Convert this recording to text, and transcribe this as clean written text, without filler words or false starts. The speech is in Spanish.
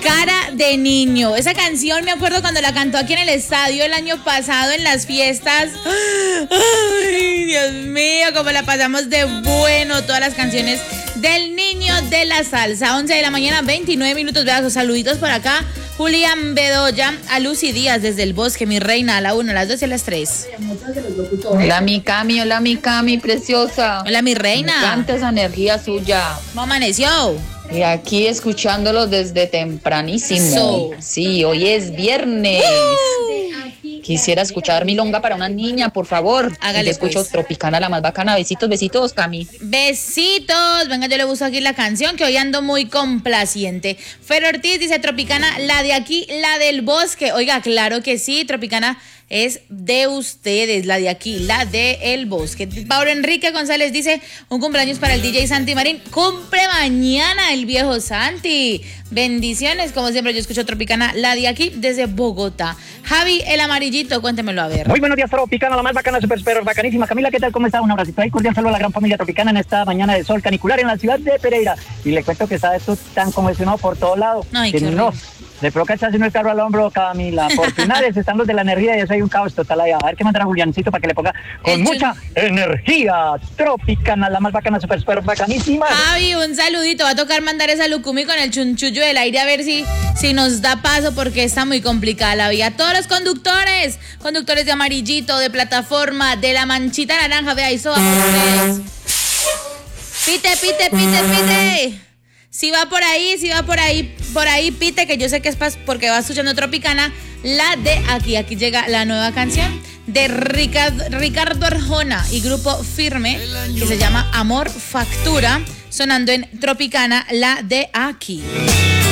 Cara de niño. Esa canción me acuerdo cuando la cantó aquí en el estadio el año pasado en las fiestas. Ay, Dios mío, cómo la pasamos de bueno. Todas las canciones del niño de la salsa. 11 de la mañana, 29 minutos. Vean sus saluditos por acá. Julián Bedoya, a Lucy Díaz desde el Bosque, mi reina, a la 1, a las 2 y a las 3. Hola mi Cami, preciosa. Hola mi reina. Me encanta esa energía suya. ¿Cómo amaneció? Y aquí escuchándolo desde tempranísimo. Sí, hoy es viernes. Quisiera escuchar Milonga para una niña, por favor. Hágale, te escucho pues. Tropicana, la más bacana. Besitos, Cami. Besitos. Venga, yo le busco aquí la canción que hoy ando muy complaciente. Fer Ortiz dice Tropicana, la de aquí, la del Bosque. Oiga, claro que sí, Tropicana es de ustedes, la de aquí, la de El Bosque. Pablo Enrique González dice, un cumpleaños para el DJ Santi Marín. Cumple mañana el viejo Santi. Bendiciones, como siempre yo escucho Tropicana, la de aquí, desde Bogotá. Javi, el amarillito, cuéntemelo a ver. Muy buenos días, Tropicana, la más bacana, súper bacanísima. Camila, ¿qué tal? ¿Cómo está? Un abracito ahí, cordial saludo a la gran familia Tropicana en esta mañana de sol canicular en la ciudad de Pereira. Y le cuento que está esto tan congestionado por todo lado. Ay, que qué no, horrible. le provoca echarse el carro al hombro, Camila. Por finales están los de la energía y eso hay un caos total ahí. A ver qué mandará Juliancito para que le ponga con mucha energía. Tropicana, la más bacana, súper bacanísima. Javi, un saludito. Va a tocar mandar esa Lucumi con el chunchullo del aire a ver si nos da paso porque está muy complicada la vía. Todos los conductores de amarillito, de plataforma, de la manchita naranja, vea, eso va por ustedes. Pite. Si va por ahí, pite, que yo sé que es porque va escuchando Tropicana, la de aquí. Aquí llega la nueva canción de Ricardo Arjona y Grupo Firme, que se llama Amor Factura, sonando en Tropicana, la de aquí.